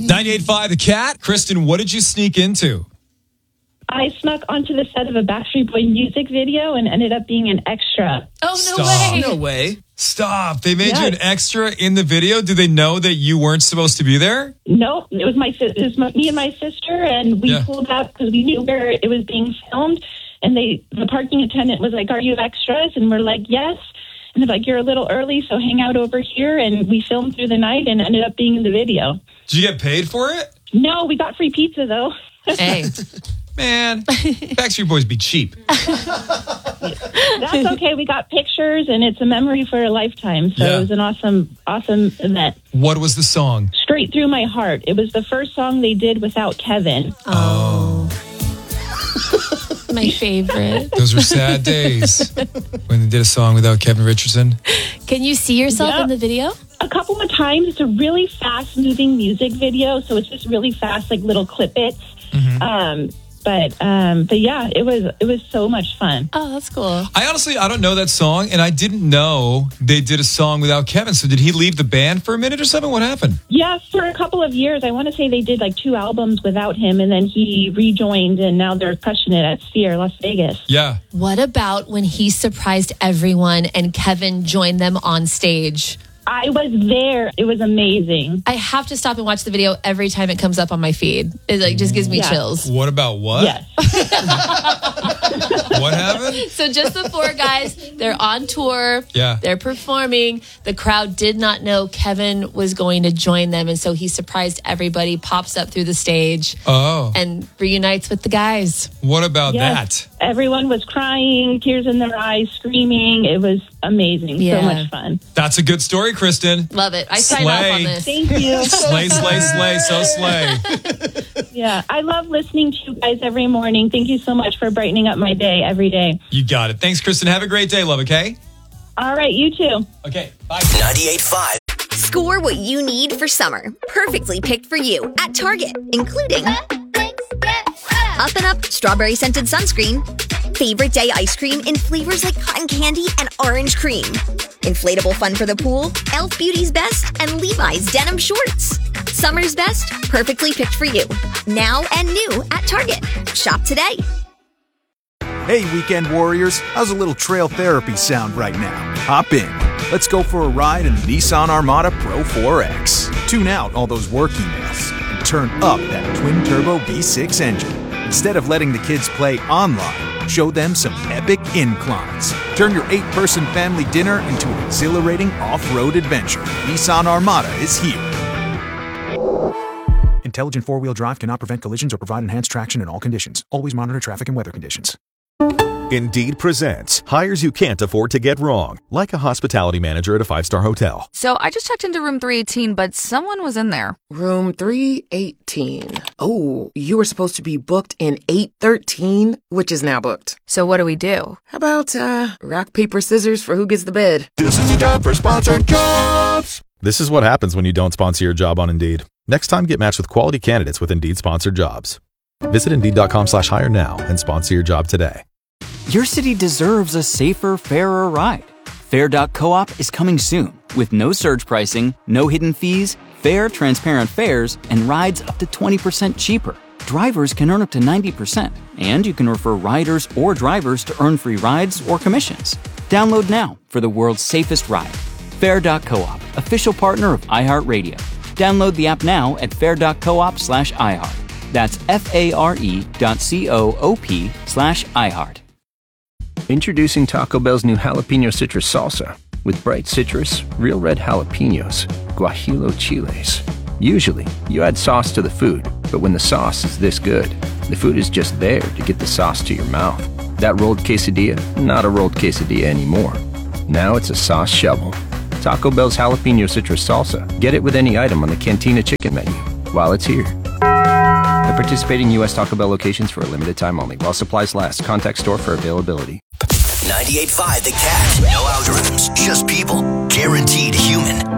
98.5 The Cat. Kristen, what did you sneak into? I snuck onto the set of a Backstreet Boy music video and ended up being an extra. Oh, no Stop. way. No way. Stop. They made you an extra in the video? Do they know that you weren't supposed to be there? No, it was me and my sister, and we pulled up because we knew where it was being filmed. And the parking attendant was like, "Are you extras?" And we're like, "Yes." And they're like, "You're a little early, so hang out over here." And we filmed through the night and ended up being in the video. Did you get paid for it? No, we got free pizza, though. Hey. Man, Backstreet Boys be cheap. That's okay. We got pictures, and it's a memory for a lifetime. So it was an awesome event. What was the song? Straight Through My Heart. It was the first song they did without Kevin. Oh. My favorite. Those were sad days when they did a song without Kevin Richardson. Can you see yourself in the video? A couple of times. It's a really fast-moving music video, so it's just really fast, like little clip bits. Mm-hmm. But yeah, it was so much fun. Oh, that's cool. I don't know that song, and I didn't know they did a song without Kevin. So did he leave the band for a minute or something? What happened? Yeah, for a couple of years. I want to say they did like 2 albums without him, and then he rejoined, and now they're crushing it at Sphere, Las Vegas. Yeah. What about when he surprised everyone and Kevin joined them on stage? I was there. It was amazing. I have to stop and watch the video every time it comes up on my feed. It just gives me chills. What about what? Yes. What happened? So just the 4 guys, they're on tour. Yeah. They're performing. The crowd did not know Kevin was going to join them. And so he surprised everybody, pops up through the stage. Oh. And reunites with the guys. What about that? Everyone was crying, tears in their eyes, screaming. It was amazing. Yeah. So much fun. That's a good story, Kristen. Love it. I signed off on this. Thank you. Slay, slay, slay, so slay. Yeah, I love listening to you guys every morning. Thank you so much for brightening up my day every day. You got it. Thanks, Kristen. Have a great day, love, okay? All right, you too. Okay, bye. 98.5. Score what you need for summer. Perfectly picked for you at Target, including Up and Up strawberry scented sunscreen, favorite day ice cream in flavors like cotton candy and orange cream, inflatable fun for the pool, Elf Beauty's Best, and Levi's denim shorts. Summer's best, perfectly picked for you. Now and new at Target. Shop today. Hey, weekend warriors, how's a little trail therapy sound right now? Hop in. Let's go for a ride in the Nissan Armada Pro 4X. Tune out all those work emails and turn up that twin-turbo V6 engine. Instead of letting the kids play online, show them some epic inclines. Turn your 8-person family dinner into an exhilarating off-road adventure. Nissan Armada is here. Intelligent four-wheel drive cannot prevent collisions or provide enhanced traction in all conditions. Always monitor traffic and weather conditions. Indeed presents hires you can't afford to get wrong, like a hospitality manager at a 5-star hotel. So I just checked into room 318, but someone was in there. Room 318. Oh, you were supposed to be booked in 813, which is now booked. So what do we do? How about rock, paper, scissors for who gets the bed? This is a job for sponsored jobs. This is what happens when you don't sponsor your job on Indeed. Next time, get matched with quality candidates with Indeed sponsored jobs. Visit Indeed.com/hire now and sponsor your job today. Your city deserves a safer, fairer ride. Fair.coop is coming soon with no surge pricing, no hidden fees, fair, transparent fares, and rides up to 20% cheaper. Drivers can earn up to 90%, and you can refer riders or drivers to earn free rides or commissions. Download now for the world's safest ride. Fair.coop, official partner of iHeartRadio. Download the app now at fair.coop/iHeart. That's FARE.coop/iHeart. Introducing Taco Bell's new jalapeno citrus salsa with bright citrus, real red jalapenos, guajillo chiles. Usually, you add sauce to the food, but when the sauce is this good, the food is just there to get the sauce to your mouth. That rolled quesadilla, not a rolled quesadilla anymore. Now it's a sauce shovel. Taco Bell's jalapeno citrus salsa. Get it with any item on the Cantina chicken menu while it's here. At participating U.S. Taco Bell locations for a limited time only. While supplies last. Contact store for availability. 98.5 The Cat. No algorithms, just people. Guaranteed human.